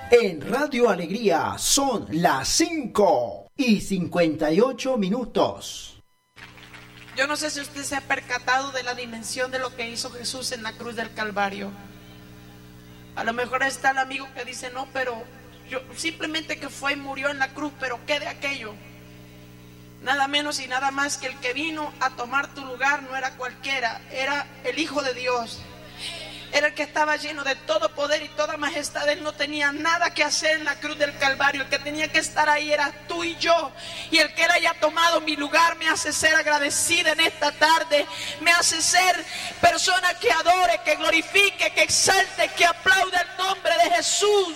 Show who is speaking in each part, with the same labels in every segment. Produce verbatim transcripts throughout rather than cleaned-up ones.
Speaker 1: En Radio Alegría son las cinco y cincuenta y ocho minutos.
Speaker 2: Yo no sé si usted se ha percatado de la dimensión de lo que hizo Jesús en la cruz del Calvario. A lo mejor está el amigo que dice, no, pero yo simplemente que fue y murió en la cruz, pero ¿qué de aquello? Nada menos y nada más que el que vino a tomar tu lugar no era cualquiera, era el Hijo de Dios. Era el que estaba lleno de todo poder y toda majestad. Él no tenía nada que hacer en la cruz del Calvario. El que tenía que estar ahí era tú y yo. Y el que Él haya tomado mi lugar me hace ser agradecida en esta tarde. Me hace ser persona que adore, que glorifique, que exalte, que aplaude el nombre de Jesús.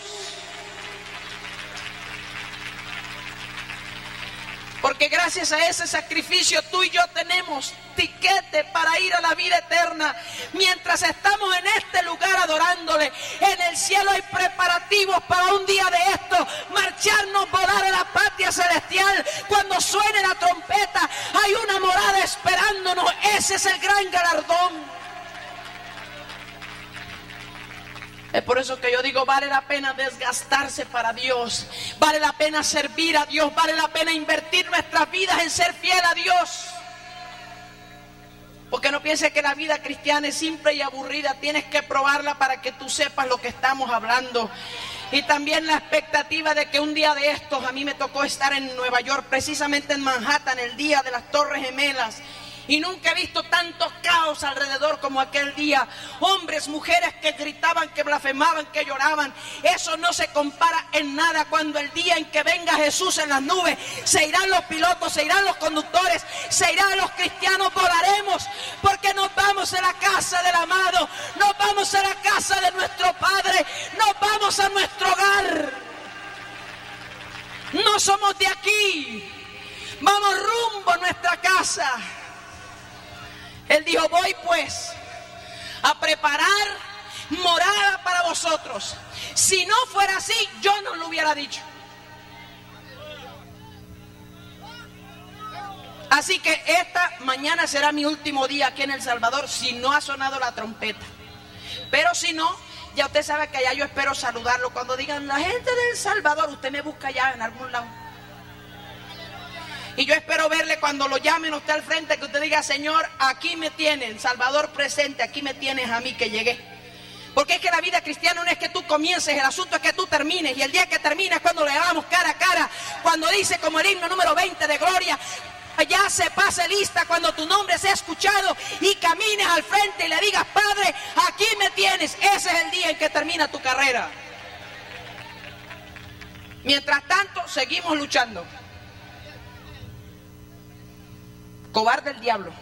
Speaker 2: Porque gracias a ese sacrificio tú y yo tenemos tiquete para ir a la vida eterna. Mientras estamos en este lugar adorándole, en el cielo hay preparativos para un día de esto, marcharnos, volar a la patria celestial. Cuando suene la trompeta, hay una morada esperándonos. Ese es el gran galardón. Es por eso que yo digo, vale la pena desgastarse para Dios, vale la pena servir a Dios, vale la pena invertir nuestras vidas en ser fiel a Dios. Porque no pienses que la vida cristiana es simple y aburrida, tienes que probarla para que tú sepas lo que estamos hablando. Y también la expectativa de que un día de estos, a mí me tocó estar en Nueva York, precisamente en Manhattan, el día de las Torres Gemelas. Y nunca he visto tanto caos alrededor como aquel día. Hombres, mujeres que gritaban, que blasfemaban, que lloraban. Eso no se compara en nada cuando el día en que venga Jesús en las nubes, se irán los pilotos, se irán los conductores, se irán los cristianos, volaremos. Porque nos vamos a la casa del amado, nos vamos a la casa de nuestro Padre, nos vamos a nuestro hogar. No somos de aquí, vamos rumbo a nuestra casa. Él dijo, voy pues a preparar morada para vosotros. Si no fuera así, yo no lo hubiera dicho. Así que esta mañana será mi último día aquí en El Salvador si no ha sonado la trompeta. Pero si no, ya usted sabe que allá yo espero saludarlo. Cuando digan la gente de El Salvador, usted me busca allá en algún lado. Y yo espero verle cuando lo llamen usted al frente, que usted diga, Señor, aquí me tienen, Salvador presente, aquí me tienes a mí que llegué. Porque es que la vida cristiana no es que tú comiences, el asunto es que tú termines. Y el día que termines es cuando le hagamos cara a cara, cuando dice como el himno número veinte de Gloria, ya se pase lista, cuando tu nombre sea escuchado y camines al frente y le digas, Padre, aquí me tienes. Ese es el día en que termina tu carrera. Mientras tanto, seguimos luchando. Cobarde el diablo.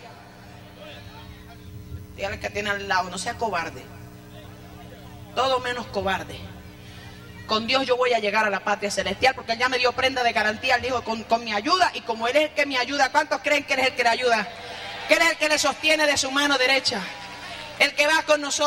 Speaker 2: Dígale que tiene al lado, no sea cobarde. Todo menos cobarde. Con Dios yo voy a llegar a la patria celestial, porque Él ya me dio prenda de garantía. Él dijo, con, con mi ayuda, y como Él es el que me ayuda, ¿cuántos creen que Él es el que le ayuda? Que Él es el que le sostiene de su mano derecha, el que va con nosotros.